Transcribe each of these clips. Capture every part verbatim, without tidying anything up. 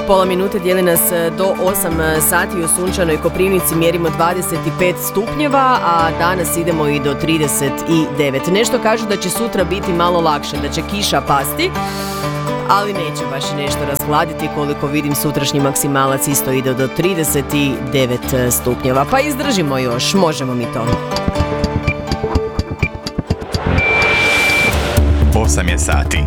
Pola minute dijeli nas do osam sati. U sunčanoj Koprivnici mjerimo dvadeset pet stupnjeva, a danas idemo i do trideset devet. Nešto kažu da će sutra biti malo lakše, da će kiša pasti, ali neće baš nešto razhladiti. Koliko vidim, sutrašnji maksimalac isto ide do trideset devet stupnjeva. Pa izdržimo još, možemo mi to. osam je sati.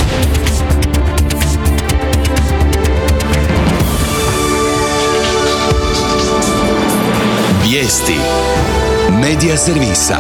Vijesti Medija servisa.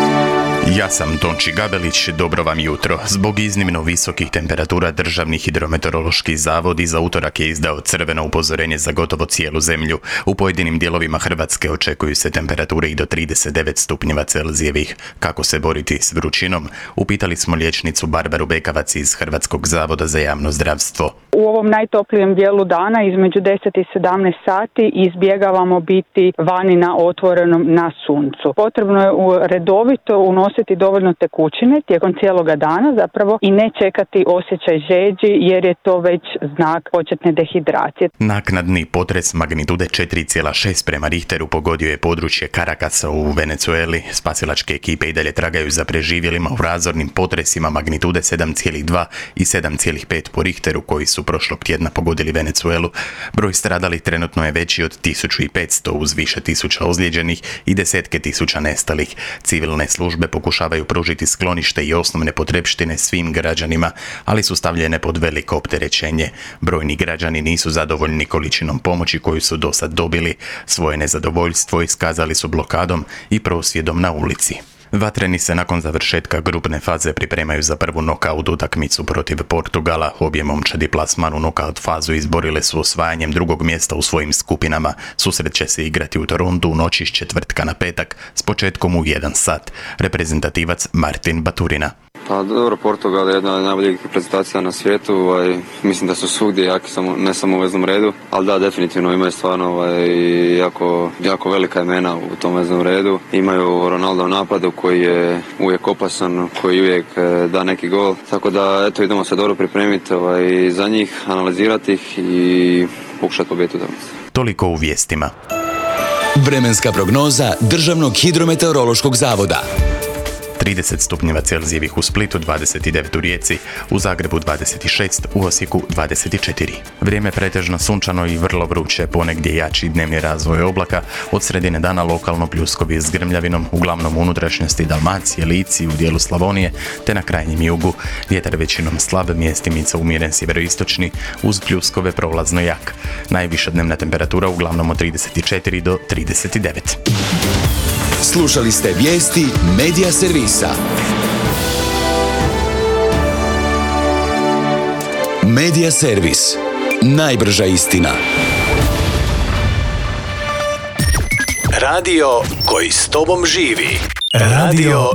Ja sam Tonči Gabelić, dobro vam jutro. Zbog iznimno visokih temperatura Državni hidrometeorološki zavod za utorak je izdao crveno upozorenje za gotovo cijelu zemlju. U pojedinim dijelovima Hrvatske očekuju se temperature i do trideset devet stupnjeva Celzijevih. Kako se boriti s vrućinom? Upitali smo liječnicu Barbaru Bekavac iz Hrvatskog zavoda za javno zdravstvo. U ovom najtoplijem dijelu dana između deset i sedamnaest sati izbjegavamo biti vani na otvorenom na suncu. Potrebno je redovito unositi dovoljno tekućine tijekom cijeloga dana zapravo i ne čekati osjećaj žeđi jer je to već znak početne dehidracije. Naknadni potres magnitude četiri zarez šest prema Richteru pogodio je područje Caracasa u Venezueli. Spasilačke ekipe i dalje tragaju za preživjelima u razornim potresima magnitude sedam zarez dva i sedam zarez pet po Richteru koji su prošlog tjedna pogodili Venezuelu. Broj stradalih trenutno je veći od tisuću petsto uz više tisuća ozlijeđenih i desetke tisuća nestalih. Civilne službe pokušavaju pružiti sklonište i osnovne potrepštine svim građanima, ali su stavljene pod veliko opterećenje. Brojni građani nisu zadovoljni količinom pomoći koju su do sad dobili. Svoje nezadovoljstvo iskazali su blokadom i prosvjedom na ulici. Vatreni se nakon završetka grupne faze pripremaju za prvu nokaut utakmicu protiv Portugala. Obje momčadi plasman u nokaut fazu izborile su osvajanjem drugog mjesta u svojim skupinama. Susret će se igrati u Torontu u noći s četvrtka na petak s početkom u jedan sat. Reprezentativac Martin Baturina. Pa dobro, Portugal je jedna od najboljih reprezentacija na svijetu, ovaj, mislim da su svugdje jaki, samo, ne samo u veznom redu, ali da, definitivno imaju stvarno ovaj, jako, jako velika imena u tom veznom redu. Imaju Ronaldo u napadu koji je uvijek opasan, koji uvijek da neki gol, tako da eto idemo se dobro pripremiti ovaj, za njih, analizirati ih i pokušati pobijediti utakmicu. Toliko u vijestima. Vremenska prognoza Državnog hidrometeorološkog zavoda. trideset stupnjeva Celzijevih u Splitu, dvadeset devet u Rijeci, u Zagrebu dvadeset šest, u Osijeku dvadeset četiri. Vrijeme pretežno sunčano i vrlo vruće, ponegdje jači dnevni razvoj oblaka, od sredine dana lokalno pljuskovi s grmljavinom, uglavnom u unutrašnjosti Dalmacije, Lici, u dijelu Slavonije, te na krajnjem jugu. Vjetar većinom slab, mjestimica umjeren sjeveroistočni, uz pljuskove prolazno jak. Najviša dnevna temperatura uglavnom od trideset četiri do trideset devet. Slušali ste vijesti Medija servisa. Medija servis. Najbrža istina. Radio koji s tobom živi. Radio